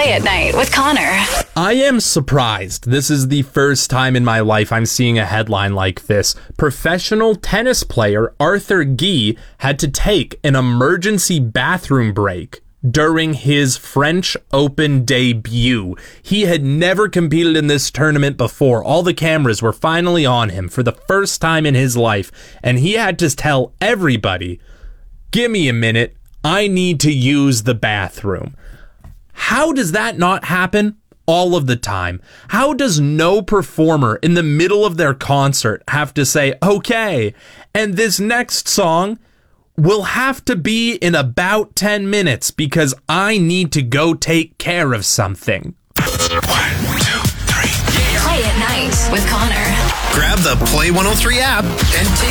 Play at Night with Connor. I am surprised. This is the first time in my life I'm seeing a headline like this. Professional tennis player Arthur Guy had to take an emergency bathroom break during his French Open debut. He had never competed in this tournament before. All the cameras were finally on him for the first time in his life, and he had to tell everybody, "Give me a minute, I need to use the bathroom." How does that not happen all of the time? How does no performer in the middle of their concert have to say, "Okay, and this next song will have to be in about 10 minutes because I need to go take care of something"? 1, 2, 3. Play at Night with Connor. Grab the Play 103 app and take